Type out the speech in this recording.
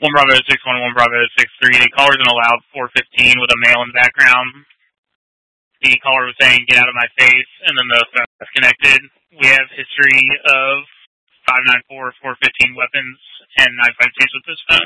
1 Bravo 6-1, 1 Bravo 6-3. The caller's in a loud 415 with a male in the background. The caller was saying, "Get out of my face," and then the phone was connected. We have history of 594, 415 weapons, and 956 with this phone.